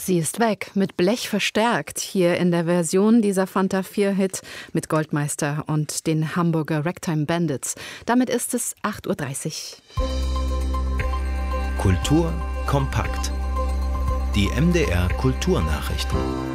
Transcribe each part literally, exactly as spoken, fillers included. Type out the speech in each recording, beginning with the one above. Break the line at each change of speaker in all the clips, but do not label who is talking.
Sie ist weg, mit Blech verstärkt, hier in der Version dieser Fanta vier Hit mit Goldmeister und den Hamburger Ragtime Bandits. Damit ist es acht Uhr dreißig.
Kultur kompakt. Die M D R Kulturnachrichten.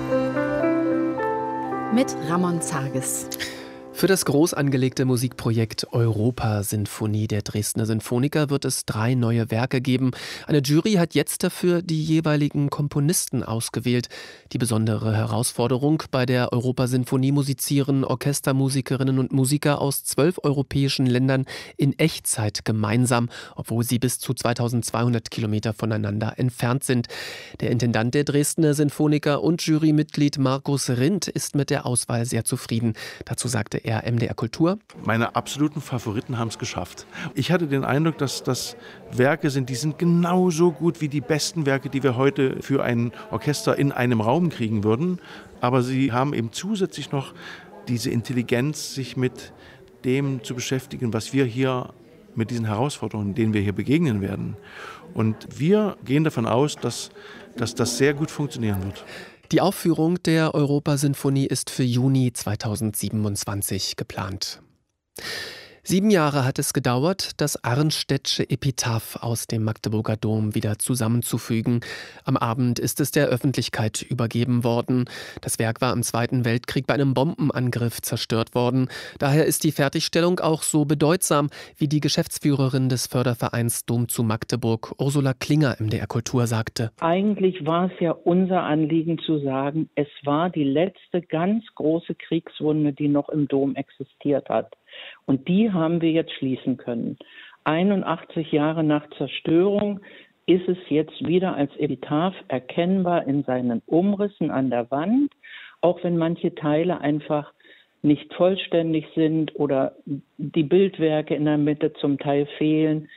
Mit Ramon Zarges.
Für das groß angelegte Musikprojekt Europa-Sinfonie der Dresdner Sinfoniker wird es drei neue Werke geben. Eine Jury hat jetzt dafür die jeweiligen Komponisten ausgewählt. Die besondere Herausforderung: bei der Europa-Sinfonie musizieren Orchestermusikerinnen und Musiker aus zwölf europäischen Ländern in Echtzeit gemeinsam, obwohl sie bis zu zweitausendzweihundert Kilometer voneinander entfernt sind. Der Intendant der Dresdner Sinfoniker und Jurymitglied Markus Rindt ist mit der Auswahl sehr zufrieden. Dazu sagte er M D R Kultur:
Meine absoluten Favoriten haben es geschafft. Ich hatte den Eindruck, dass das Werke sind, die sind genauso gut wie die besten Werke, die wir heute für ein Orchester in einem Raum kriegen würden. Aber sie haben eben zusätzlich noch diese Intelligenz, sich mit dem zu beschäftigen, was wir hier mit diesen Herausforderungen, denen wir hier begegnen werden. Und wir gehen davon aus, dass, dass das sehr gut funktionieren wird.
Die Aufführung der Europa-Sinfonie ist für Juni zweitausendsiebenundzwanzig geplant. Sieben Jahre hat es gedauert, das Arnstedtsche Epitaph aus dem Magdeburger Dom wieder zusammenzufügen. Am Abend ist es der Öffentlichkeit übergeben worden. Das Werk war im Zweiten Weltkrieg bei einem Bombenangriff zerstört worden. Daher ist die Fertigstellung auch so bedeutsam, wie die Geschäftsführerin des Fördervereins Dom zu Magdeburg, Ursula Klinger, M D R Kultur, sagte.
Eigentlich war es ja unser Anliegen zu sagen, es war die letzte ganz große Kriegswunde, die noch im Dom existiert hat. Und die haben wir jetzt schließen können. einundachtzig Jahre nach Zerstörung ist es jetzt wieder als Epitaph erkennbar in seinen Umrissen an der Wand, auch wenn manche Teile einfach nicht vollständig sind oder die Bildwerke in der Mitte zum Teil fehlen.